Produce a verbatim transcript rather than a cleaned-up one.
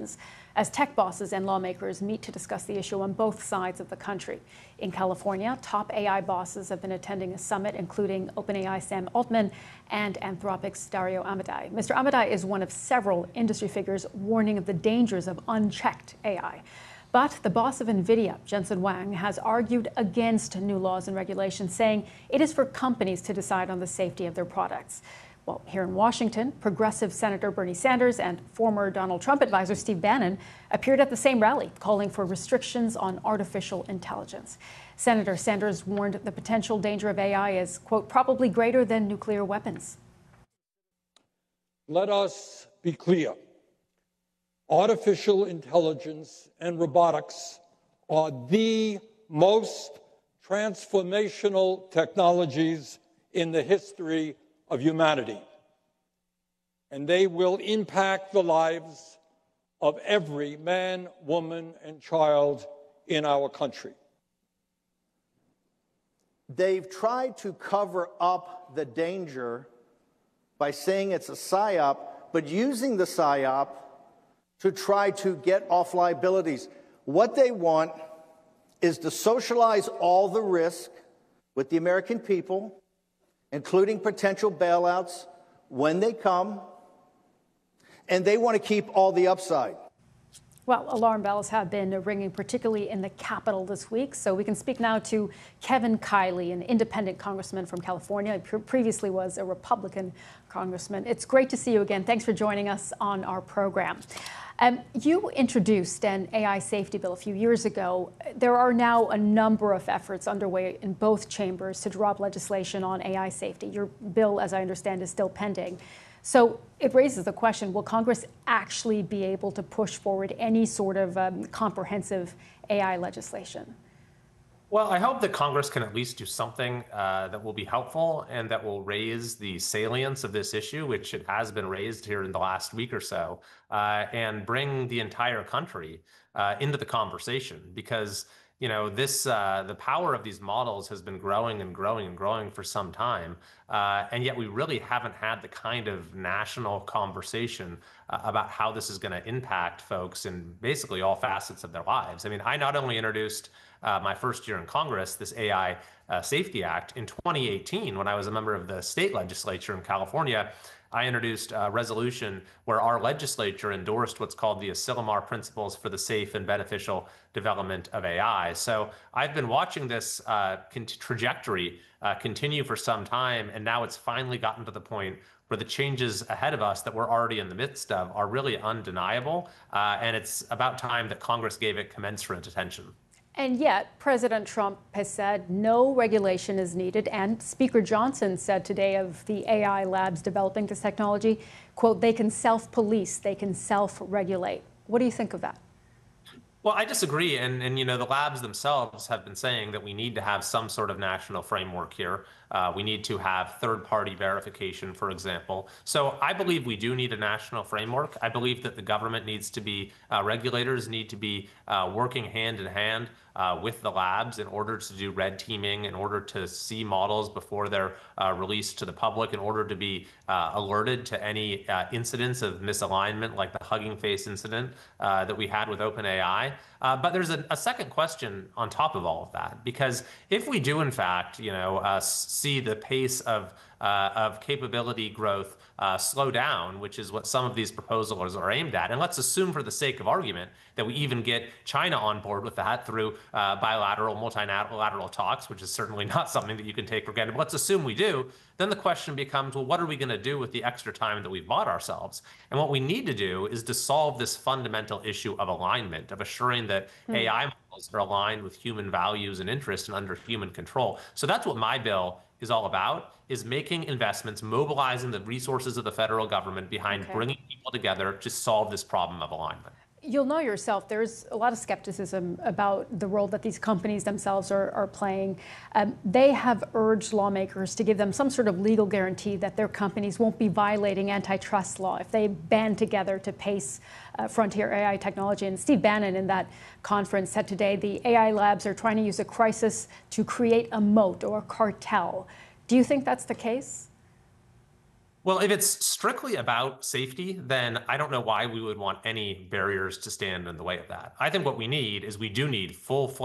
intelligence as tech bosses and lawmakers meet to discuss the issue on both sides of the country. In California, top A I bosses have been attending a summit, including OpenAI Sam Altman and Anthropic's Dario Amodei. Mister Amodei is one of several industry figures warning of the dangers of unchecked A I. But the boss of NVIDIA, Jensen Huang, has argued against new laws and regulations, saying it is for companies to decide on the safety of their products. Well, here in Washington, progressive Senator Bernie Sanders and former Donald Trump advisor Steve Bannon appeared at the same rally, calling for restrictions on artificial intelligence. Senator Sanders warned the potential danger of A I is, quote, probably greater than nuclear weapons. Let us be clear. Artificial intelligence and robotics are the most transformational technologies in the history of humanity, and they will impact the lives of every man, woman, and child in our country. They've tried to cover up the danger by saying it's a psyop, but using the psyop to try to get off liabilities. What they want is to socialize all the risk with the American people, including potential bailouts when they come, and they want to keep all the upside. Well, alarm bells have been ringing, particularly in the Capitol this week. So we can speak now to Kevin Kiley, an independent congressman from California. He previously was a Republican congressman. It's great to see you again. Thanks for joining us on our program. Um, you introduced an A I safety bill a few years ago. There are now a number of efforts underway in both chambers to draw up legislation on A I safety. Your bill, as I understand, is still pending. So it raises the question, will Congress actually be able to push forward any sort of um, comprehensive A I legislation? Well, I hope that Congress can at least do something uh, that will be helpful and that will raise the salience of this issue, which it has been raised here in the last week or so, uh, and bring the entire country uh, into the conversation. Because, you know, this uh, the power of these models has been growing and growing and growing for some time, uh, and yet we really haven't had the kind of national conversation uh, about how this is going to impact folks in basically all facets of their lives. I mean, I not only introduced Uh, my first year in Congress, this A I uh, Safety Act. In twenty eighteen, when I was a member of the state legislature in California, I introduced a resolution where our legislature endorsed what's called the Asilomar Principles for the Safe and Beneficial Development of A I. So I've been watching this uh, trajectory uh, continue for some time, and now it's finally gotten to the point where the changes ahead of us that we're already in the midst of are really undeniable, uh, and it's about time that Congress gave it commensurate attention. And yet, President Trump has said no regulation is needed. And Speaker Johnson said today of the A I labs developing this technology, quote, they can self-police, they can self-regulate. What do you think of that? Well, I disagree. And, and, you know, the labs themselves have been saying that we need to have some sort of national framework here. Uh, we need to have third-party verification, for example. So I believe we do need a national framework. I believe that the government needs to be, uh, regulators need to be uh, working hand in hand uh, with the labs in order to do red teaming, in order to see models before they're uh, released to the public, in order to be uh, alerted to any uh, incidents of misalignment, like the Hugging Face incident uh, that we had with OpenAI. Uh, but there's a, a second question on top of all of that, because if we do, in fact, you know, uh, see the pace of uh, of capability growth uh, slow down, which is what some of these proposals are aimed at, and let's assume, for the sake of argument, that we even get China on board with that through uh, bilateral, multilateral talks, which is certainly not something that you can take for granted. But let's assume we do. Then the question becomes, well, what are we going to do with the extra time that we've bought ourselves? And what we need to do is to solve this fundamental issue of alignment, of assuring that mm. A I models are aligned with human values and interests and under human control. So that's what my bill is all about, is making investments, mobilizing the resources of the federal government behind okay. bringing people together to solve this problem of alignment. You'll know yourself, there's a lot of skepticism about the role that these companies themselves are, are playing. Um, they have urged lawmakers to give them some sort of legal guarantee that their companies won't be violating antitrust law if they band together to pace uh, frontier A I technology. And Steve Bannon in that conference said today the A I labs are trying to use a crisis to create a moat or a cartel. Do you think that's the case? Well, if it's strictly about safety, then I don't know why we would want any barriers to stand in the way of that. I think what we need is we do need full